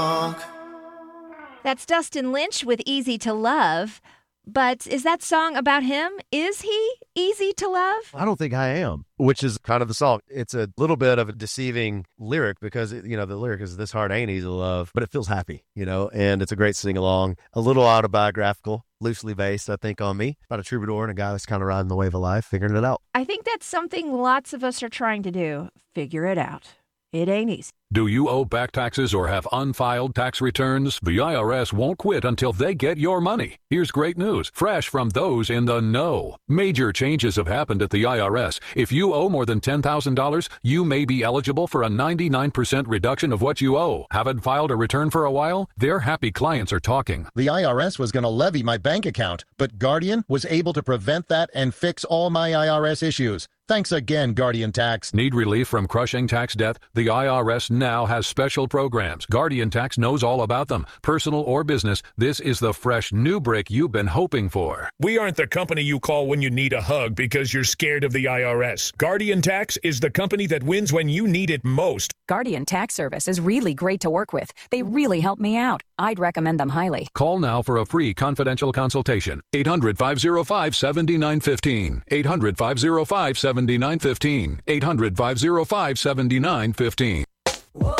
That's Dustin Lynch with Easy to Love. But is that song about him? Is he easy to love? I don't think I am, which is kind of the song. It's a little bit of a deceiving lyric because, the lyric is this heart ain't easy to love, but it feels happy, and it's a great sing-along, a little autobiographical, loosely based, I think, on me, about a troubadour and a guy that's kind of riding the wave of life, figuring it out. I think that's something lots of us are trying to do, figure it out. It ain't easy. Do you owe back taxes or have unfiled tax returns? The IRS won't quit until they get your money. Here's great news, fresh from those in the know. Major changes have happened at the IRS. If you owe more than $10,000, you may be eligible for a 99% reduction of what you owe. Haven't filed a return for a while? Their happy clients are talking. The IRS was going to levy my bank account, but Guardian was able to prevent that and fix all my IRS issues. Thanks again, Guardian Tax. Need relief from crushing tax debt? The IRS now has special programs. Guardian Tax knows all about them. Personal or business, this is the fresh new break you've been hoping for. We aren't the company you call when you need a hug because you're scared of the IRS. Guardian Tax is the company that wins when you need it most. Guardian Tax Service is really great to work with. They really help me out. I'd recommend them highly. Call now for a free confidential consultation. 800-505-7915. 800-505-7915. 800-505-7915.